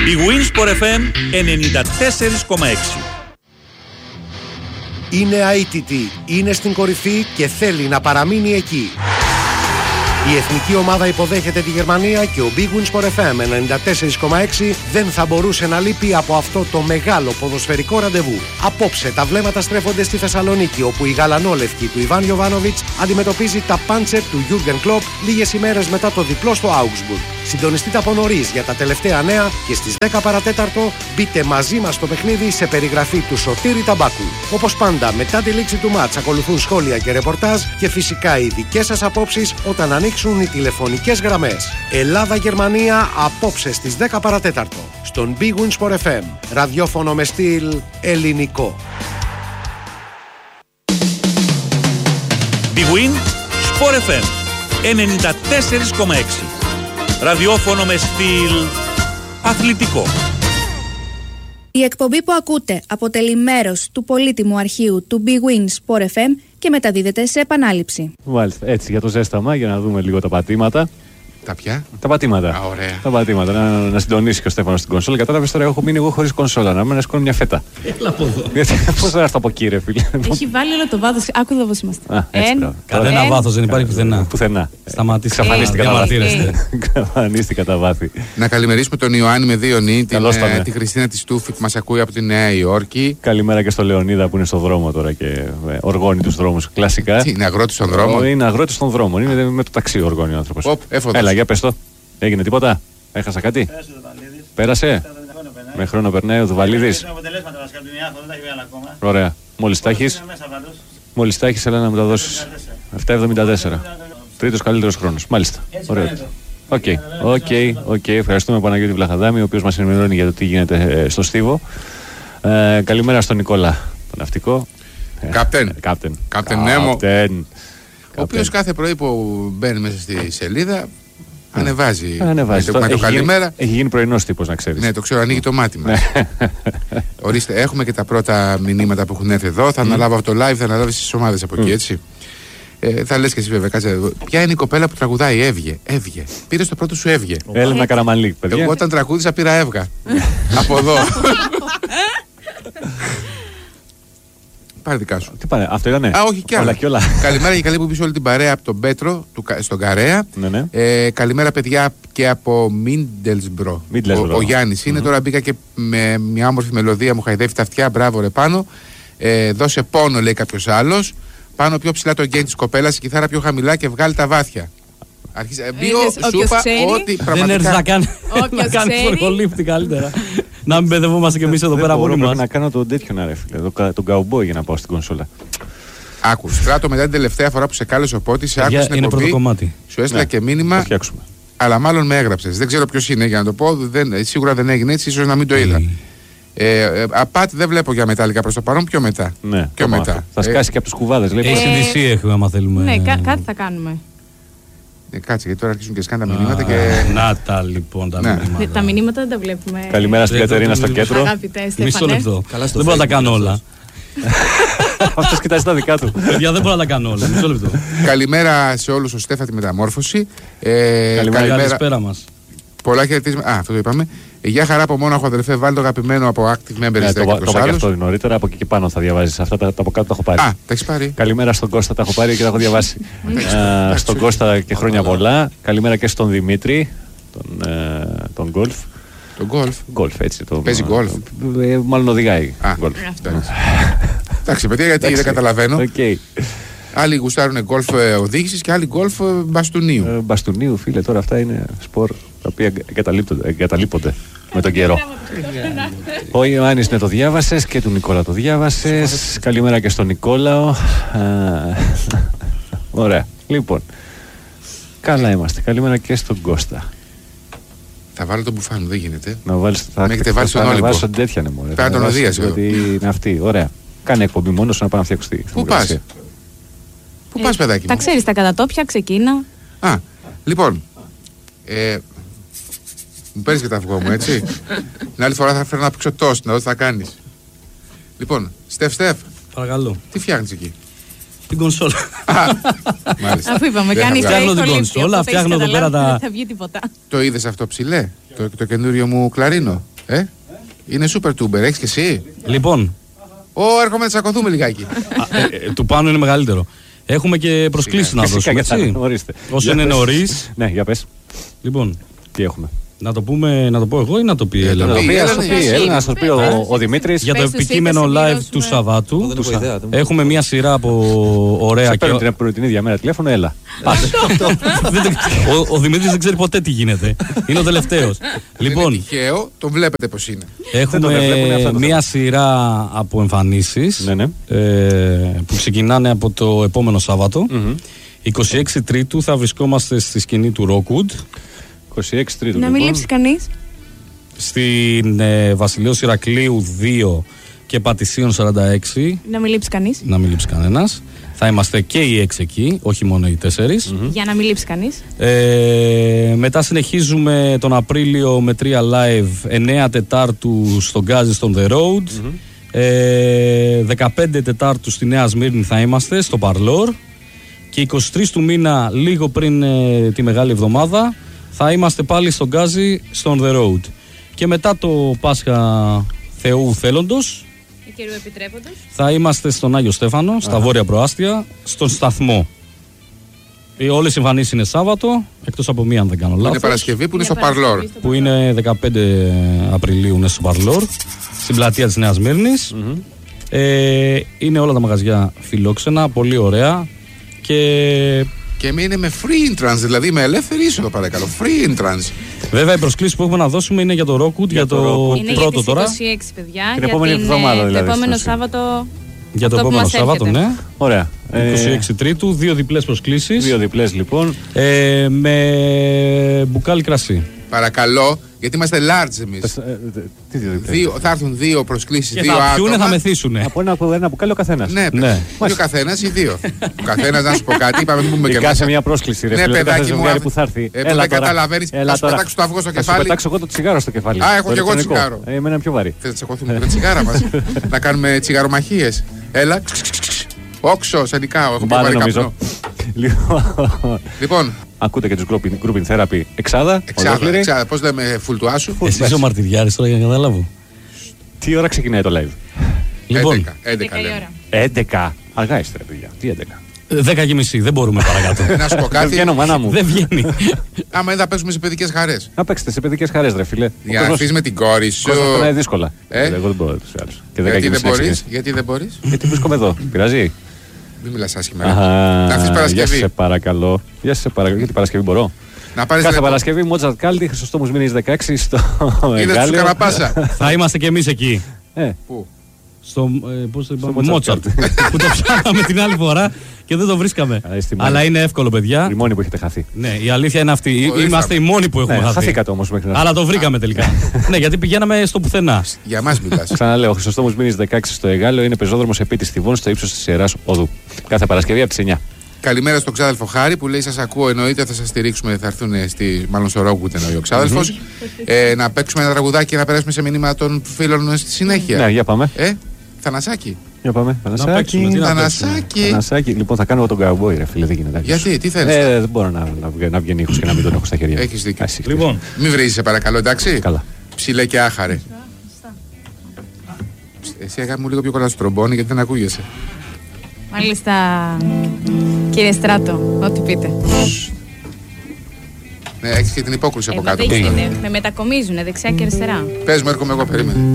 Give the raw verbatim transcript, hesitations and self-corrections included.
Η Winsport εφ εμ ενενήντα τέσσερα κόμμα έξι. Είναι αίτητη, είναι στην κορυφή και θέλει να παραμείνει εκεί. Η εθνική ομάδα υποδέχεται τη Γερμανία και ο Big Win Sport εφ εμ ενενήντα τέσσερα κόμμα έξι δεν θα μπορούσε να λείπει από αυτό το μεγάλο ποδοσφαιρικό ραντεβού. Απόψε τα βλέμματα στρέφονται στη Θεσσαλονίκη, όπου η γαλανόλευκη του Ιβάν Γιοβάνοβιτς αντιμετωπίζει τα πάντσερ του Γιούργεν Κλοπ λίγες ημέρες μετά το διπλό στο Augsburg. Συντονιστείτε από νωρίς για τα τελευταία νέα και στις δέκα παρατέταρτο μπείτε μαζί μας στο παιχνίδι σε περιγραφή του Σωτήρη Ταμπάκου. Όπως πάντα, μετά τη λήξη του μάτς ακολουθούν σχόλια και ρεπορτάζ και φυσικά οι δικές σας απόψεις όταν ανοίξουν οι τηλεφωνικές γραμμές. Ελλάδα-Γερμανία απόψε στις δέκα παρατέταρτο στον Big Win Sport εφ εμ. Ραδιόφωνο με στυλ ελληνικό. Big Win Sport εφ εμ ενενήντα τέσσερα κόμμα έξι. Ραδιόφωνο με στυλ αθλητικό. Η εκπομπή που ακούτε αποτελεί μέρος του πολύτιμου αρχείου του Big Win Sport εφ εμ και μεταδίδεται σε επανάληψη. Μάλιστα, έτσι για το ζέσταμα, για να δούμε λίγο τα πατήματα. Τα πια? Τα πατήματα. Α, ωραία. Τα πατήματα. Να, να συντονίσει και ο Στέφανος στην κονσόλα. Κατάλαβες τώρα, έχω μείνει εγώ χωρίς κονσόλα. Να μην σηκώνω μια φέτα. Έλα από εδώ. Πώς θα έρθω από εκεί, ρε φίλε. Έχει βάλει όλο το βάθος. Άκου εδώ πώς είμαστε. Κανένα βάθος δεν υπάρχει πουθενά. Πουθενά. Σταματήστε. Εξαφανίστηκα τα βάθη. Να καλημερίσουμε τον Ιωάννη με δύο νι, την, ε, τη Χριστίνα τη Στούφη που μας ακούει από τη Νέα Υόρκη. Καλημέρα και στο Λεωνίδα που είναι στο δρόμο τώρα και ε, οργώνει τους δρόμους κλασικά. Τι, είναι αγρότης των δρόμων. Είναι αγρότης των δρόμων. Είναι με το ταξί οργώνει ο άνθρωπος. Έλα, για πες το. Έγινε τίποτα, έχασα κάτι. Πέρασε ο Δουβαλίδης. Πέρασε. Με χρόνο περνάει ο Δουβαλίδης. Ωραία. Μόλις τα έχεις. Μόλις τα έχεις, έλα να μου τα δώσεις. επτά εβδομήντα τέσσερα. Τρίτος καλύτερος χρόνος. Μάλιστα. Ωραία. Οκ, οκ, οκ. Ευχαριστούμε Παναγιώτη Βλαχαδάμη, ο οποίος μας ενημερώνει για το τι γίνεται στο Στίβο. Ε, καλημέρα στον Νικόλα, τον ναυτικό. Κάπτεν. Κάπτεν. Κάπτεν Νέμο. Ο οποίος κάθε πρωί που μπαίνει μέσα στη σελίδα ανεβάζει. Ανεβάζει. Με το, το καλημέρα. Γίνει, έχει γίνει πρωινός τύπος, να ξέρεις. Ναι, το ξέρω, ανοίγει το μάτι μας. Ορίστε, έχουμε και τα πρώτα μηνύματα που έχουν έρθει εδώ. Θα αναλάβω αυτό το live, θα αναλάβεις τις ομάδες από εκεί, έτσι. Ε, θα λες και εσύ βέβαια, κάτσε εδώ. Ποια είναι η κοπέλα που τραγουδάει, έβγε. Έβγε. Πήρε το πρώτο σου, έβγε. Έλενα Καραμανλή, παιδιά. Εγώ όταν τραγούδισα πήρα έβγα. Από εδώ. Πάρε δικά σου. Τι πάρε, αυτό ήτανε. Α, όχι κι άλλα. Όλα, καλημέρα και καλή που πεις όλη την παρέα από τον Πέτρο, του, στον Καρέα. Ναι, ναι. Ε, καλημέρα παιδιά και από Μίντελσμπρο. Ο, ο Γιάννης είναι. Mm-hmm. Τώρα μπήκα και με μια όμορφη μελωδία, μου χαϊδεύει τα αυτιά. Μπράβο ρε πάνω. Ε, δώσε πόνο, λέει κάποιος άλλος. Πάνω πιο ψηλά το γκέιν της κοπέλας, η κιθάρα πιο χαμηλά και βγάλει τα βάθια. Αρχίζει. Μπιο, σου είπα ότι πραγματικά. Δεν έρθει να κάνει. Να κάνει φορκολίφτη καλύτερα. Να μην παιδευόμαστε κι εμείς εδώ πέρα μόνοι μας. Να κάνω τον τέτοιο να ρε φίλε, τον καουμπόι για να πάω στην κονσόλα. Άκου, Στράτο, μετά την τελευταία φορά που σε κάλεσε ο Πότης, σε άκουσε στην εκπομπή. Σου έστειλα και μήνυμα. Αλλά μάλλον με έγραψες. Δεν ξέρω ποιος είναι για να το πω. Δεν, σίγουρα δεν έγινε έτσι, ίσως να μην το είδα. Ε, ε, απάτη δεν βλέπω για μετάλλικα προς το παρόν, πιο μετά. Ναι, πιο μετά. Θα σκάσει και από τους κουβάδες. έι σι ντι σι έχουμε, άμα θέλουμε. Ναι, κά, κάτι θα κάνουμε. Ε, κάτσε, γιατί τώρα αρχίζουν και σκάνε τα μηνύματα. Και... Να τα λοιπόν τα ναι. μηνύματα. Τα μηνύματα δεν τα βλέπουμε. Καλημέρα στην Κατερίνα στο κέντρο. Μισό λεπτό. Δεν μπορώ να τα κάνω όλα. Αυτός κοιτάζει τα δικά του. Παιδιά, δεν μπορώ να τα κάνω όλα. Μισό λεπτό. Καλημέρα σε όλους, ο Στέφα τη Μεταμόρφωση. Ε, καλημέρα. Καλησπέρα μας. Πολλά χαιρετίσματα. Α, αυτό το είπαμε. Γεια χαρά από Μόναχο, αδελφέ. Βάλει το αγαπημένο από Active Members. Ναι, το είπα και αυτό νωρίτερα. Από εκεί και πάνω θα διαβάζεις. Αυτά τα, τα από κάτω τα έχω πάρει. Α, τα έχεις πάρει. Καλημέρα στον Κώστα, τα έχω πάρει και τα έχω διαβάσει. ε, στον Κώστα και χρόνια πολλά. Καλημέρα και στον Δημήτρη, τον, ε, τον Γκολφ. Τον Γκολφ. Γκολφ, έτσι. Το, παίζει γκολφ. Ε, μάλλον οδηγάει. Α, εντάξει, παιδιά, γιατί δεν καταλαβαίνω. Άλλοι γουστάρουν γκολφ οδήγησης και άλλοι γκολφ μπαστουνίου. Ε, μπαστουνίου, φίλε, τώρα αυτά είναι σπορ τα οποία εγκαταλείπονται με τον καιρό. Ο Ιωάννης ναι, το διάβασες και του Νικόλα το διάβασες. Καλημέρα και στον Νικόλαο. Ωραία. Λοιπόν, καλά είμαστε. Καλημέρα και στον Κώστα. Θα βάλω τον Μπουφάνο, δεν γίνεται. Να βάλεις, θα, με έχετε βάλει στον Όλυμπο. Θα βάλεις τον τέτοια, ναι, μωρέ. Πέρα τον οδείασε. Γιατί είναι αυτή. Ωραία. Κάνε εκπομπή μόνο σου να πάω να φτιάξω τη. Πού πας? Πού πας, παιδάκι μου? Τα ξέρεις τα κατατόπια, ξεκίνα. Α, λοιπόν. Ε, μου παίρνεις και τα αυγό μου, έτσι. Την άλλη φορά θα φέρω να πήξω τόστ, να δω τι θα κάνεις. Λοιπόν, Στεφ, Στεφ. Παρακαλώ. Τι φτιάχνεις εκεί? Την κονσόλα. Μάλιστα. Αφού είπαμε, κάνει φτιάχνω την κονσόλα, φτιάχνω εδώ πέρα τα. Το είδες αυτό ψηλέ, το, το καινούριο μου κλαρίνο? Ε, είναι super tuber, έχεις και εσύ. Λοιπόν. Ω, έρχομαι να τσακωθούμε λιγάκι. Α, ε, ε, του πάνω είναι μεγαλύτερο. Έχουμε και προσκλήσεις να δώσουμε, έτσι. Όσο είναι νωρίς. Ναι, για πες. Λοιπόν, τι έχουμε. Να το, πούμε, να το πω εγώ ή να το πει η Έλενα? Να το πει ο Δημήτρης. Για το επικείμενο live του Σαββάτου έχουμε μια σειρά από ωραία. Σε παίρνω την, την ίδια μέρα τηλέφωνο, έλα. ο, ο Δημήτρης δεν ξέρει ποτέ τι γίνεται. Είναι ο τελευταίος. Λοιπόν, είναι τυχαίο, το βλέπετε πως είναι. Έχουμε μια σειρά από εμφανίσεις ναι, ναι. Ε, που ξεκινάνε από το επόμενο Σάββατο. Mm-hmm. είκοσι έξι Τρίτου θα βρισκόμαστε στη σκηνή του Rockwood. είκοσι έξι Τρίτου. Να μην λείψει κανείς. Στην ε, Βασιλέως Ηρακλείου δύο και Πατησίων σαράντα έξι. Να μην λείψει κανείς. Να μην λείψει κανένας. Θα είμαστε και οι έξι εκεί, όχι μόνο οι τέσσερις. Mm-hmm. Για να μην λείψει κανείς. Ε, μετά συνεχίζουμε τον Απρίλιο με τρία live, εννέα Τετάρτου στον Γκάζι στον The Road. Mm-hmm. ε, δεκαπέντε Τετάρτου στη Νέα Σμύρνη θα είμαστε, στο Παρλόρ. Και είκοσι τρεις του μήνα, λίγο πριν ε, τη Μεγάλη Εβδομάδα, θα είμαστε πάλι στον Γκάζι στον The Road. Και μετά το Πάσχα Θεού Θέλοντος, Κυρίου επιτρέποντος, θα είμαστε στον Άγιο Στέφανο, Αχα. στα Βόρεια Προάστια, στον Σταθμό. Ε, όλες οι εμφανίσεις είναι Σάββατο, εκτός από μία αν δεν κάνω λάθος. Είναι Παρασκευή που είναι στο Παρλόρ. Που είναι δεκαπέντε Απριλίου είναι στο Παρλόρ, στην πλατεία της Νέας Σμύρνης. Mm-hmm. Ε, είναι όλα τα μαγαζιά φιλόξενα, πολύ ωραία. Και... και είναι με free entrance, δηλαδή με ελεύθερη είσοδο, παρακαλώ. Free entrance. Βέβαια, οι προσκλήσεις που έχουμε να δώσουμε είναι για το Rockwood, για, για το, το είναι πρώτο για τώρα. είκοσι έξι, παιδιά. Την επόμενη εβδομάδα, δηλαδή. Το επόμενο Σάββατο. Για το επόμενο Σάββατο, ναι. Ωραία. είκοσι έξι Τρίτου, δύο διπλές προσκλήσεις. Δύο διπλές, λοιπόν. Ε, με μπουκάλι κρασί. Παρακαλώ, γιατί είμαστε large εμείς. Δύο, θα έρθουν δύο προσκλήσεις, και δύο θα άτομα. πιούνε, θα μεθύσουνε. Από ένα, ένα μπουκάλι ο καθένας. Ναι, ναι. Δύο καθένας ή δύο. Ο καθένας, να σου πω κάτι, είπαμε να πούμε και μέσα. Μια πρόσκληση, ρε ναι, φίλε, παιδάκι μου, που θα έρθει. Ε, δεν καταλαβαίνεις, θα σου πετάξω το αυγό στο κεφάλι. Θα σου πετάξω εγώ το τσιγάρο στο κεφάλι. Α, έχω και εγώ τσιγάρο. Εμένα είναι πιο βαρύ. Θες να τσακωθούμε με τα τσιγάρα μας, να κάνουμε τσιγαρομαχίες. Έλα. Όξο, σανικά, έχω πιο βαρύ καπνό. Λοιπόν. Ακούτε και τους grouping therapy εξάδα. Εξάδα, εξάδα. Πώς λέμε, full του άσου. Εσύ είσαι ο Μαρτυριάρης τώρα για να καταλάβω. Τι ώρα ξεκινάει το live? Λοιπόν, έντεκα λέμε. έντεκα. Αργά είστε, ρε παιδιά. Τι έντεκα? δέκα και μισή, δεν μπορούμε παρακάτω. Να σου πω κάτι. Δεν βγαίνω, μάνα μου. Δεν βγαίνει. Άμα δεν θα παίζουμε σε παιδικές χαρές. Να παίξετε σε παιδικές χαρές, ρε φίλε. Για να αφήσεις με την κόρη σου. Αυτό είναι δύσκολα. Εγώ δεν μπορώ. Γιατί δεν μπορείς? Γιατί δεν μπορείς? Γιατί βρίσκομαι εδώ. Πειράζει? Μην μιλάς άσχημα. Να έρθεις Παρασκευή. Για σε παρακαλώ. Για σε παρακαλώ. Γιατί Παρασκευή μπορώ. Να πάρεις κάθε λεπτό. Παρασκευή, Μότσαρτ Κάλτη, Χρυσοστόμους Μήνης δεκαέξι στο Εγάλεο. Θα είμαστε κι εμείς εκεί. Ε. Πού? Στο, ε, πώς το είπαμε, Μότσαρτ. Που το ψάχναμε την άλλη φορά και δεν το βρίσκαμε. Αλλά είναι εύκολο, παιδιά. Οι μόνοι που έχετε χαθεί. Ναι, η αλήθεια είναι αυτή. Είμαστε οι μόνοι που έχουμε ναι, χαθεί. Χαθήκατε όμως μέχρι να. Αλλά το βρήκαμε τελικά. Ναι, γιατί πηγαίναμε στο πουθενά. Για μας μιλάς. Ξαναλέω, Χρυσοστόμους Μήνης δεκαέξι στο Εγάλεο είναι πεζόδρομος επί της Θηβών στο ύψος της Ιεράς Οδού. Κάθε Παρασκευή από τις εννιά. Καλημέρα στον ξάδελφο Χάρη που λέει: σας ακούω, εννοείται θα σας στηρίξουμε. Θα έρθουν στη, μάλλον στο Rockwood εννοεί ο ξάδελφος. Mm-hmm. ε, να παίξουμε ένα τραγουδάκι και να περάσουμε σε μήνυμα των φίλων στη συνέχεια. Ναι, για πάμε. Ε, Θανασάκι. Για πάμε. Θανασάκι. Θανασάκι. Θανασάκι. Λοιπόν, θα κάνω εγώ τον καουμπόι, ρε φίλε, δεν γίνεται. Γιατί, τι θέλεις? Ε, δεν μπορώ να, να, να βγαίνει ήχος και να μην τον έχω στα χέρια. Έχεις δίκιο. Λοιπόν, μην βρίζεσαι παρακαλώ, εντάξει. Καλά. Ψηλέ και άχαρε. Εσύ αγάπη μου λίγο πιο κοντά στο τρομπόνι γιατί δεν ακούγεσαι. Μάλιστα, κύριε Στράτο, ό,τι πείτε. Ναι, έχεις και την υπόκρουση από ε, κάτω. Δεν γίνεται, με μετακομίζουνε δεξιά και αριστερά. Πες μου, έρχομαι εγώ, περίμενε.